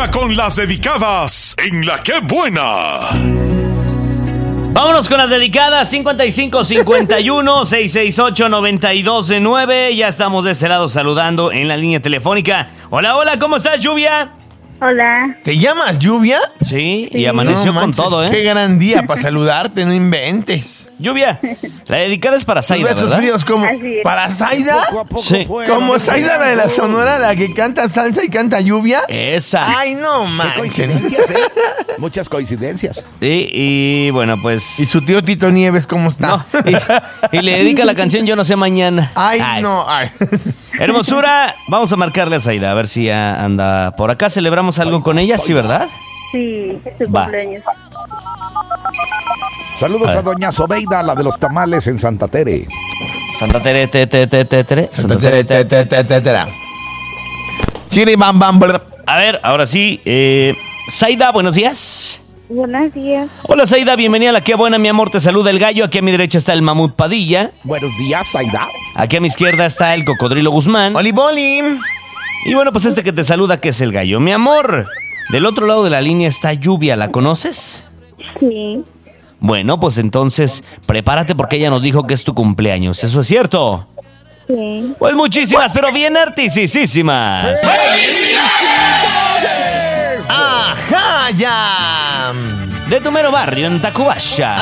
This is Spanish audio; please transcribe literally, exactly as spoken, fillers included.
ahora con las dedicadas en La Qué Buena. Vámonos con las dedicadas. Cincuenta y cinco cincuenta y uno seiscientos sesenta y ocho noventa y dos nueve. Ya estamos de este lado saludando en la línea telefónica. Hola, hola, ¿cómo estás, Lluvia? Hola. ¿Te llamas Lluvia? Sí, y amaneció No con manches, todo, ¿eh? Qué gran día para saludarte, no inventes. Lluvia, la dedicada es para Zaida, Besos ¿verdad? fríos como Así es. ¿para Zaida? Poco a poco Sí. fueron Como Zaida, la de la llegando. Sonora, la que canta salsa y canta lluvia. Esa. Ay, no Qué manches. coincidencias, ¿eh? Muchas coincidencias. Sí, y bueno, pues... Y su tío Tito Nieves, ¿cómo está? No, y, y le dedica la canción Yo no sé mañana. Ay, no. Ay. Hermosura, vamos a marcarle a Zaida, a ver si ya anda por acá. ¿Celebramos algo con ella? Sí, ¿verdad? Sí, es su Va. cumpleaños. Saludos A a, ver. doña Sobeida, la de los tamales en Santa Tere. Santa Tere, te, te, te, te, tere. Santa Te, Tere. te, te, te, te, te, te. Chiri, bam, bam, blam. A ver, ahora sí. Eh, Zaida, buenos días. Buenos días. Hola, Zaida, bienvenida a La Qué Buena, mi amor. Te saluda el gallo. Aquí a mi derecha está el mamut Padilla. Buenos días, Zaida. Aquí a mi izquierda está el cocodrilo Guzmán. Oli, boli. Y bueno, pues este que te saluda, que es el gallo. Mi amor, del otro lado de la línea está Lluvia. ¿La conoces? Sí. Bueno, pues entonces prepárate porque ella nos dijo que es tu cumpleaños. ¿Eso es cierto? Sí. Pues muchísimas, pero bien artisísimas. Ajá, ya. De tu mero barrio en Tacubaya.